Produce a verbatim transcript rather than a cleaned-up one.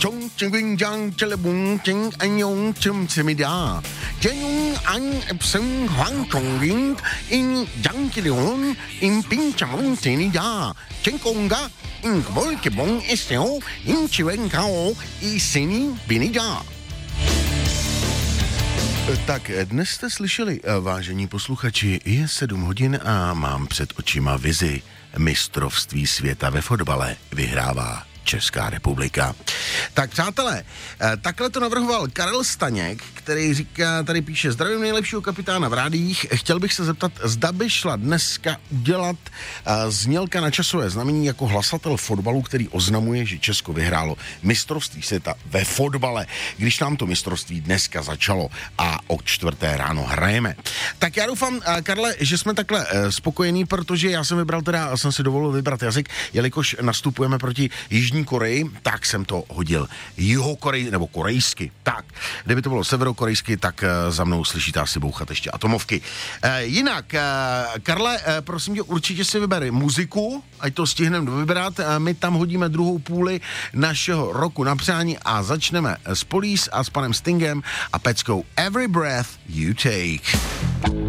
Chong ching jang chelebung ching anyong chum semida. Jenung an epsung huang chong ring in jang chilion in ping chamon tenida. Chenkonga in kbolke bong eseo in chiwen kao i seni binida. Tak dnes jste slyšeli, vážení posluchači, je sedm hodin a mám před očima vizi. Mistrovství světa ve fotbale vyhrává Česká republika. Tak přátelé, takhle to navrhoval Karel Staněk, který říká, tady píše, zdravím nejlepšího kapitána v rádiích, chtěl bych se zeptat, zda by šla dneska udělat uh, znělka na časové znamení jako hlasatel fotbalu, který oznamuje, že Česko vyhrálo mistrovství světa ve fotbale, když nám to mistrovství dneska začalo a o čtvrté ráno hrajeme. Tak já doufám, uh, Karle, že jsme takhle uh, spokojení, protože já jsem vybral teda, jsem si dovolil vybrat jazyk, jelikož nastupujeme proti Jižní Koreji, tak jsem to hodil jihokorej, nebo korejsky. Tak, kdyby to bylo severokorejsky, tak uh, za mnou slyšíte asi bouchat ještě atomovky. Uh, jinak, uh, Karle, uh, prosím tě, určitě si vyber muziku, ať to stihneme vybrat. Uh, my tam hodíme druhou půli našeho roku na přání a začneme s Police a s panem Stingem a peckou Every Breath You Take.